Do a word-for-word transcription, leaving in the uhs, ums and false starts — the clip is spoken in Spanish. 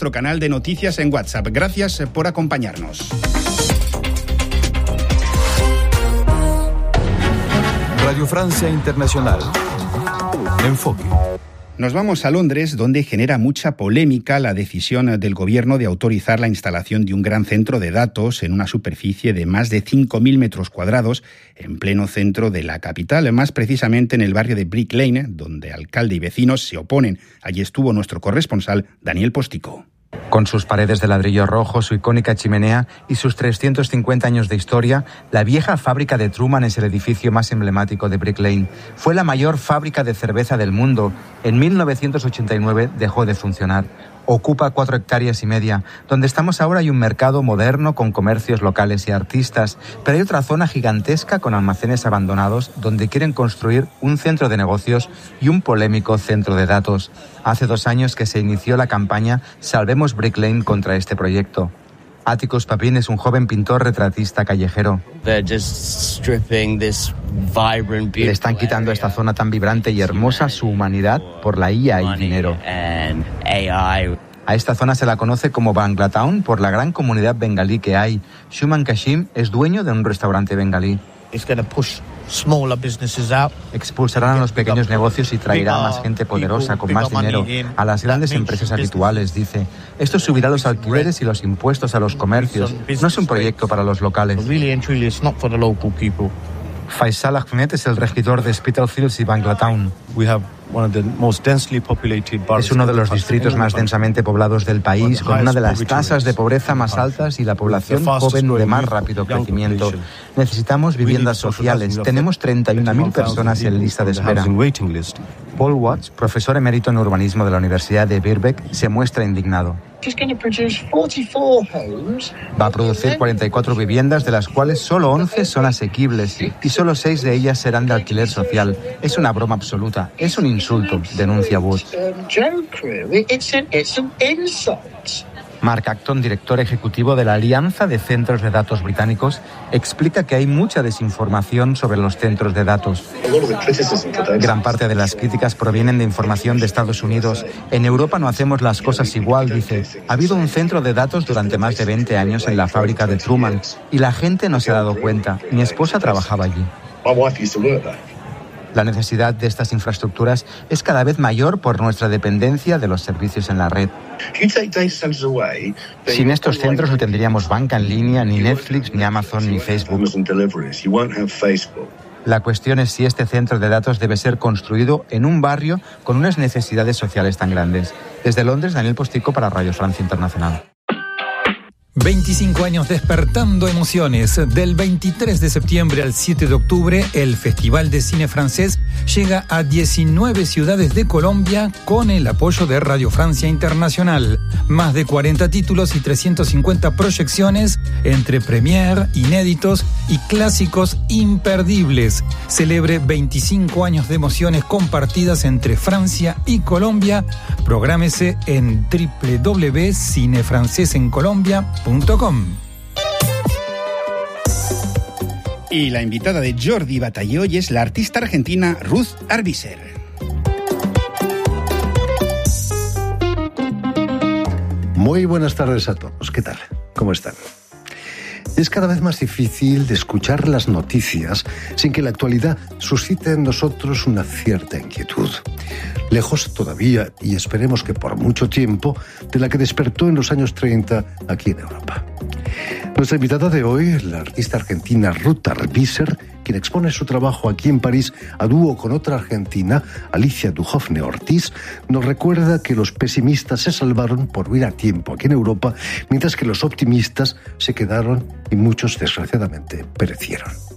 nuestro canal de noticias en WhatsApp. Gracias por acompañarnos. Radio Francia Internacional. Enfoque. Nos vamos a Londres, donde genera mucha polémica la decisión del gobierno de autorizar la instalación de un gran centro de datos en una superficie de más de cinco mil metros cuadrados en pleno centro de la capital, más precisamente en el barrio de Brick Lane, donde alcalde y vecinos se oponen. Allí estuvo nuestro corresponsal, Daniel Postico. Con sus paredes de ladrillo rojo, su icónica chimenea y sus trescientos cincuenta años de historia, la vieja fábrica de Truman es el edificio más emblemático de Brick Lane. Fue la mayor fábrica de cerveza del mundo. En mil novecientos ochenta y nueve dejó de funcionar. Ocupa cuatro hectáreas y media. Donde estamos ahora hay un mercado moderno con comercios locales y artistas, pero hay otra zona gigantesca con almacenes abandonados donde quieren construir un centro de negocios y un polémico centro de datos. Hace dos años que se inició la campaña Salvemos Brick Lane contra este proyecto. Atticus Papin es un joven pintor retratista callejero. Le están quitando a esta zona tan vibrante y hermosa su humanidad por la I A y dinero. A esta zona se la conoce como Banglatown por la gran comunidad bengalí que hay. Shuman Kashim es dueño de un restaurante bengalí. Expulsarán a los pequeños negocios y traerá a más gente poderosa con más dinero a las grandes empresas habituales, dice. Esto subirá los alquileres y los impuestos a los comercios. No es un proyecto para los locales. Faisal Ahmed es el regidor de Spitalfields y Banglatown. Es uno de los distritos más densamente poblados del país, con una de las tasas de pobreza más altas y la población joven de más rápido crecimiento. Necesitamos viviendas sociales. Tenemos treinta y una mil personas en lista de espera. Paul Watts, profesor emérito en urbanismo de la Universidad de Birkbeck, se muestra indignado. Va a producir cuarenta y cuatro viviendas, de las cuales solo once son asequibles y solo seis de ellas serán de alquiler social. Es una broma absoluta, es un insulto, denuncia Wood. Mark Acton, director ejecutivo de la Alianza de Centros de Datos Británicos, explica que hay mucha desinformación sobre los centros de datos. Gran parte de las críticas provienen de información de Estados Unidos. En Europa no hacemos las cosas igual, dice. Ha habido un centro de datos durante más de veinte años en la fábrica de Truman y la gente no se ha dado cuenta. Mi esposa trabajaba allí. La necesidad de estas infraestructuras es cada vez mayor por nuestra dependencia de los servicios en la red. Sin estos centros no tendríamos banca en línea, ni Netflix, ni Amazon, ni Facebook. La cuestión es si este centro de datos debe ser construido en un barrio con unas necesidades sociales tan grandes. Desde Londres, Daniel Postico para Radio Francia Internacional. veinticinco años despertando emociones. Del veintitrés de septiembre al siete de octubre, el Festival de Cine Francés llega a diecinueve ciudades de Colombia con el apoyo de Radio Francia Internacional. Más de cuarenta títulos y trescientas cincuenta proyecciones entre premier, inéditos y clásicos imperdibles. Celebre veinticinco años de emociones compartidas entre Francia y Colombia. Prográmese en doble u doble u doble u punto cine francés en colombia punto com. Y la invitada de Jordi Batallé hoy es la artista argentina Ruth Arbizer. Muy buenas tardes a todos. ¿Qué tal? ¿Cómo están? Es cada vez más difícil de escuchar las noticias sin que la actualidad suscite en nosotros una cierta inquietud. Lejos todavía, y esperemos que por mucho tiempo, de la que despertó en los años treinta aquí en Europa. Nuestra invitada de hoy, la artista argentina Ruth Arbizer, quien expone su trabajo aquí en París a dúo con otra argentina, Alicia Dujovne Ortiz, nos recuerda que los pesimistas se salvaron por huir a tiempo aquí en Europa, mientras que los optimistas se quedaron y muchos, desgraciadamente, perecieron.